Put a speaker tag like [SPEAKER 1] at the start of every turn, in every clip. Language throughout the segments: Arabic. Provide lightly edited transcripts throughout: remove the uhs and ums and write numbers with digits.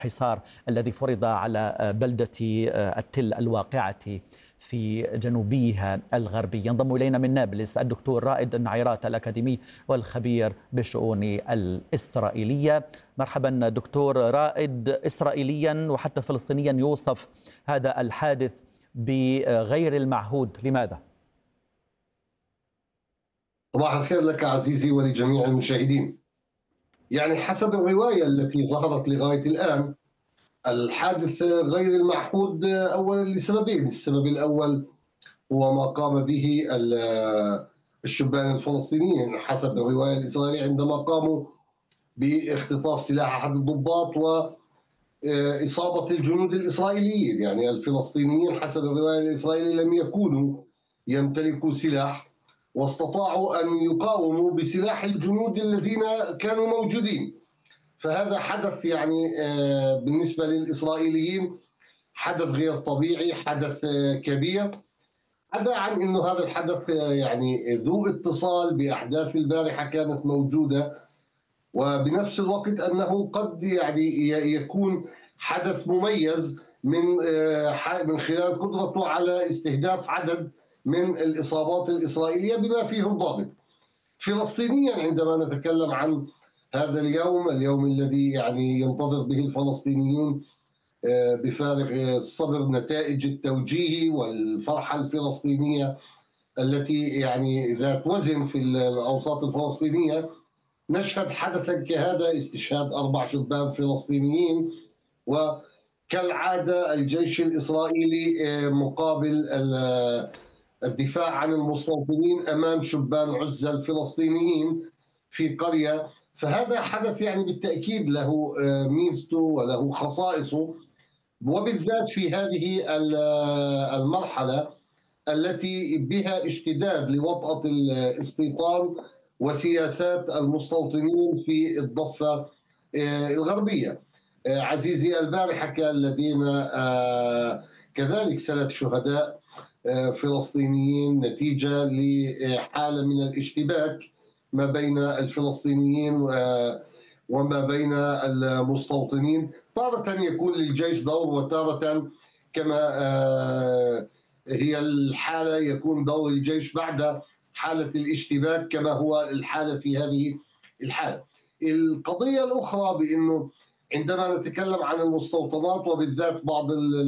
[SPEAKER 1] الحصار الذي فرض على بلدة التل الواقعة في جنوبيها الغربي. ينضم إلينا من نابلس الدكتور رائد النعيرات الأكاديمي والخبير بالشؤون الإسرائيلية. مرحبا دكتور رائد. إسرائيليا وحتى فلسطينيا يوصف هذا الحادث بغير المعهود، لماذا؟
[SPEAKER 2] صباح الخير لك عزيزي ولجميع المشاهدين. يعني حسب الرواية التي ظهرت لغاية الآن، الحادث غير المعهود أولا لسببين. السبب الأول هو ما قام به الشبان الفلسطينيين حسب الرواية الإسرائيلية عندما قاموا باختطاف سلاح أحد الضباط وإصابة الجنود الإسرائيليين. يعني الفلسطينيين حسب الرواية الإسرائيلية لم يكونوا يمتلكوا سلاح، واستطاعوا أن يقاوموا بسلاح الجنود الذين كانوا موجودين. فهذا حدث يعني بالنسبة للإسرائيليين حدث غير طبيعي، حدث كبير، عدا عن أنه هذا الحدث يعني ذو اتصال بأحداث البارحة كانت موجودة، وبنفس الوقت أنه قد يعني يكون حدث مميز من خلال قدرته على استهداف عدد من الإصابات الإسرائيلية بما فيهم ضابط. فلسطينيا عندما نتكلم عن هذا اليوم الذي يعني ينتظر به الفلسطينيون بفارغ الصبر نتائج التوجيه والفرحة الفلسطينية التي يعني ذات وزن في الأوساط الفلسطينية، نشهد حدثا كهذا، استشهاد 4 شبان فلسطينيين، وكالعادة الجيش الإسرائيلي مقابل الدفاع عن المستوطنين أمام شبان عزة الفلسطينيين في قرية. فهذا حدث يعني بالتأكيد له ميزته وله خصائصه، وبالذات في هذه المرحلة التي بها اشتداد لوطأة الاستيطان وسياسات المستوطنين في الضفة الغربية. عزيزي، البارحة كان لدينا كذلك 3 شهداء فلسطينيين نتيجة لحالة من الاشتباك ما بين الفلسطينيين وما بين المستوطنين. تارة يكون للجيش دور، وتارة كما هي الحالة يكون دور الجيش بعد حالة الاشتباك كما هو الحالة في هذه الحالة. القضية الأخرى بأنه عندما نتكلم عن المستوطنات وبالذات بعض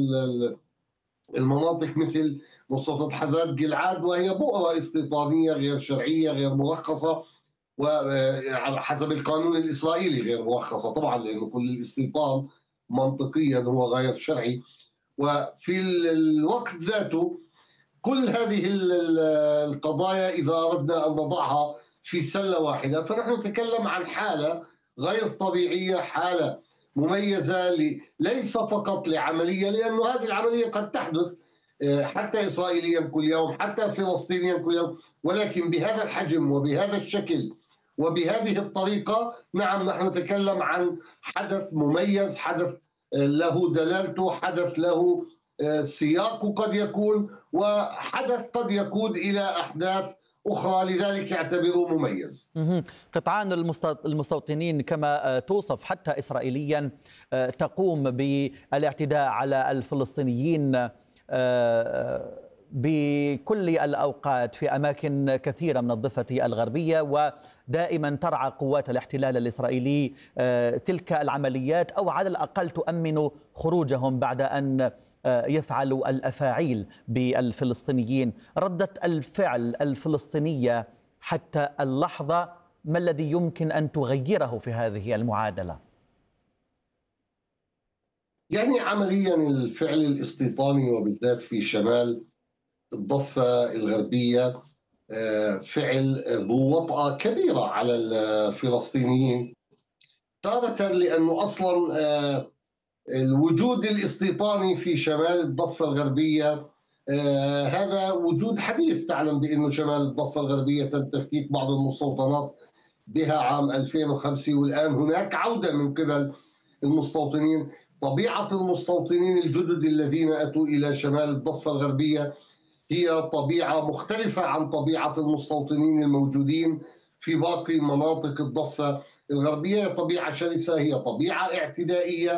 [SPEAKER 2] المناطق مثل مستوطنة حداد جلعاد، وهي بؤرة استيطانية غير شرعية غير مرخصة، وحسب القانون الإسرائيلي غير مرخصة طبعا، لأنه كل الاستيطان منطقيا هو غير شرعي. وفي الوقت ذاته كل هذه القضايا إذا أردنا أن نضعها في سلة واحدة، فنحن نتكلم عن حالة غير طبيعية، حالة مميزة ليس فقط لعملية، لأنه هذه العملية قد تحدث حتى إسرائيليا كل يوم، حتى فلسطينيا كل يوم، ولكن بهذا الحجم وبهذا الشكل وبهذه الطريقة. نعم، نحن نتكلم عن حدث مميز، حدث له دلالته، حدث له سياق قد يكون، وحدث قد يقود إلى أحداث أخرى، لذلك يعتبروه مميز.
[SPEAKER 1] قطعان المستوطنين كما توصف حتى إسرائيليا تقوم بالاعتداء على الفلسطينيين بكل الأوقات في أماكن كثيرة من الضفة الغربية، ودائما ترعى قوات الاحتلال الإسرائيلي تلك العمليات، أو على الأقل تؤمن خروجهم بعد أن يفعلوا الأفاعيل بالفلسطينيين. ردة الفعل الفلسطينية حتى اللحظة ما الذي يمكن أن تغيره في هذه المعادلة؟
[SPEAKER 2] يعني عمليا الفعل الاستيطاني وبالذات في شمال الضفة الغربية فعل ذو وطأة كبيرة على الفلسطينيين، تارة لأنه أصلا الوجود الاستيطاني في شمال الضفة الغربية هذا وجود حديث. تعلم بأنه شمال الضفة الغربية تم تفكيك بعض المستوطنات بها عام 2005، والآن هناك عودة من قبل المستوطنين. طبيعة المستوطنين الجدد الذين أتوا إلى شمال الضفة الغربية هي طبيعة مختلفة عن طبيعة المستوطنين الموجودين في باقي مناطق الضفة الغربية. طبيعة شرسة، هي طبيعة اعتدائية،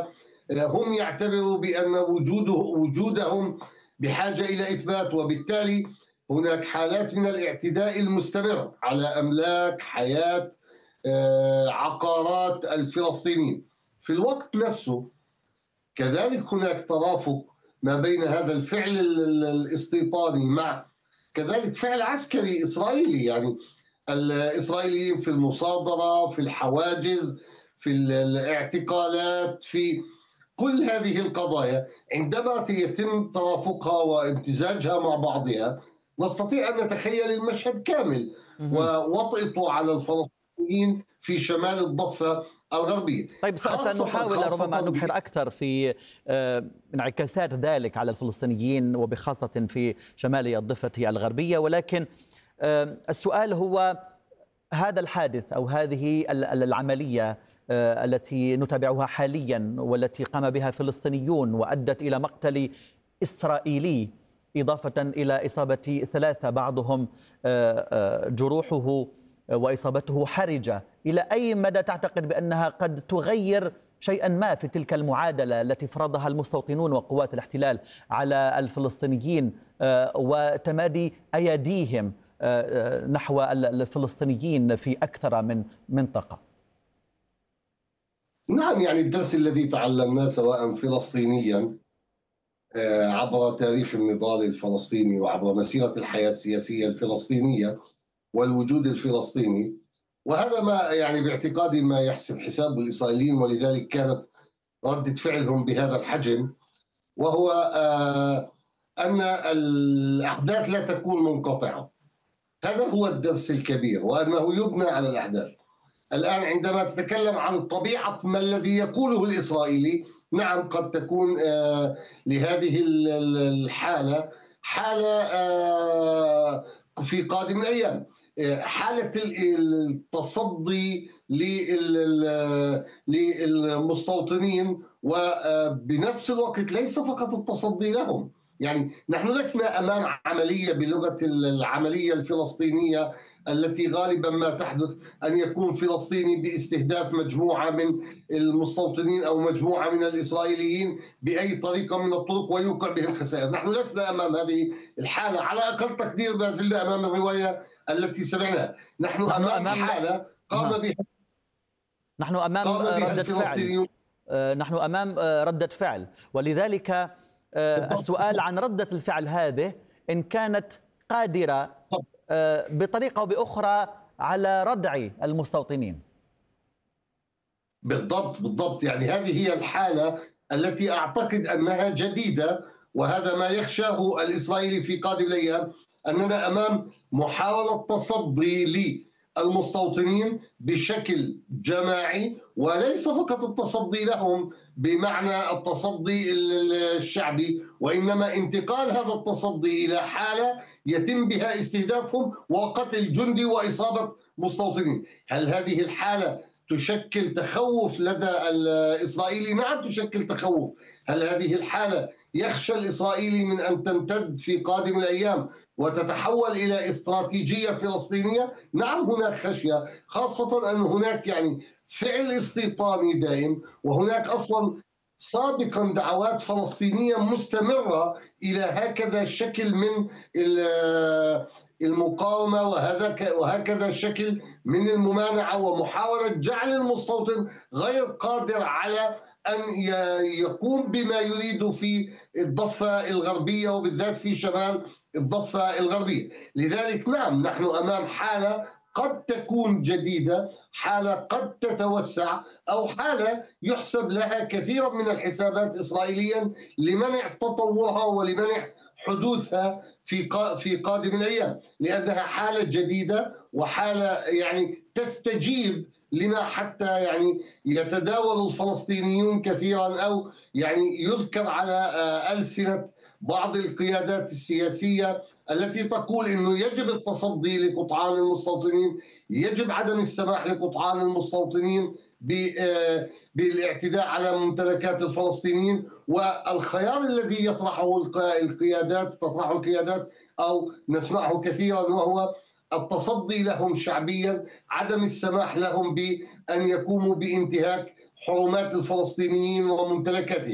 [SPEAKER 2] هم يعتبروا بأن وجودهم بحاجة إلى إثبات، وبالتالي هناك حالات من الاعتداء المستمر على أملاك، حياة، عقارات الفلسطينيين. في الوقت نفسه كذلك هناك ترافق ما بين هذا الفعل الاستيطاني مع كذلك فعل عسكري إسرائيلي. يعني الإسرائيليين في المصادرة، في الحواجز، في الاعتقالات، في كل هذه القضايا عندما يتم ترافقها وامتزاجها مع بعضها نستطيع أن نتخيل المشهد كامل ووطئته على الفلسطينيين في شمال الضفة الغربية.
[SPEAKER 1] طيب، سنحاول ربما أن نبحر أكثر في انعكاسات ذلك على الفلسطينيين وبخاصة في شمال الضفة الغربية، ولكن السؤال هو هذا الحادث أو هذه العملية التي نتابعها حاليا والتي قام بها فلسطينيون وأدت إلى مقتل إسرائيلي إضافة إلى إصابة 3، بعضهم جروحه وإصابته حرجة، إلى أي مدى تعتقد بأنها قد تغير شيئا ما في تلك المعادلة التي فرضها المستوطنون وقوات الاحتلال على الفلسطينيين وتمادي أيديهم نحو الفلسطينيين في أكثر من منطقة؟
[SPEAKER 2] نعم، يعني الدرس الذي تعلمناه سواء فلسطينيا عبر تاريخ النضال الفلسطيني وعبر مسيرة الحياة السياسية الفلسطينية والوجود الفلسطيني، وهذا ما يعني باعتقادي ما يحسب حساب الإسرائيليين، ولذلك كانت ردة فعلهم بهذا الحجم، وهو أن الأحداث لا تكون منقطعة. هذا هو الدرس الكبير، وأنه يبنى على الأحداث. الآن عندما تتكلم عن طبيعة ما الذي يقوله الإسرائيلي، نعم قد تكون لهذه الحالة حالة في قادم الأيام، حالة التصدي للمستوطنين، وبنفس الوقت ليس فقط التصدي لهم. يعني نحن لسنا أمام عملية بلغة العملية الفلسطينية التي غالبا ما تحدث أن يكون فلسطيني باستهداف مجموعة من المستوطنين أو مجموعة من الإسرائيليين بأي طريقة من الطرق ويوقع بهم خسائر. نحن لسنا أمام هذه الحالة، على أقل تقدير ما زلنا أمام الرواية التي سمعناها. نحن أمام حالة قام بها
[SPEAKER 1] نحن أمام ردة فعل. نحن أمام ردة فعل، ولذلك السؤال عن ردة الفعل هذه إن كانت قادرة بطريقة أو بأخرى على ردع المستوطنين.
[SPEAKER 2] بالضبط. يعني هذه هي الحالة التي أعتقد أنها جديدة، وهذا ما يخشاه الإسرائيلي في قادم الأيام، أننا أمام محاولة تصدي للمستوطنين بشكل جماعي، وليس فقط التصدي لهم بمعنى التصدي الشعبي، وإنما انتقال هذا التصدي إلى حالة يتم بها استهدافهم وقتل جندي وإصابة مستوطنين. هل هذه الحالة تشكل تخوف لدى الإسرائيلي؟ نعم تشكل تخوف. هل هذه الحالة يخشى الإسرائيلي من أن تمتد في قادم الأيام وتتحول إلى استراتيجية فلسطينية؟ نعم هناك خشية، خاصة أن هناك يعني فعل استيطاني دائم، وهناك أصلا سابقا دعوات فلسطينية مستمرة إلى هكذا شكل من المقاومة وهكذا شكل من الممانعة ومحاولة جعل المستوطن غير قادر على أن يقوم بما يريد في الضفة الغربية وبالذات في شمال الضفة الغربية. لذلك نعم نحن أمام حالة قد تكون جديدة، حالة قد تتوسع، أو حالة يحسب لها كثيرا من الحسابات إسرائيليا لمنع تطورها ولمنع حدوثها في قادم الأيام، لأنها حالة جديدة وحالة يعني تستجيب لما حتى يعني يتداول الفلسطينيون كثيرا، أو يعني يذكر على ألسنة بعض القيادات السياسية التي تقول أنه يجب التصدي لقطعان المستوطنين، يجب عدم السماح لقطعان المستوطنين بالاعتداء على ممتلكات الفلسطينيين. والخيار الذي تطرحه القيادات أو نسمعه كثيرا وهو التصدي لهم شعبيا، عدم السماح لهم بأن يقوموا بانتهاك حرمات الفلسطينيين وممتلكاتهم.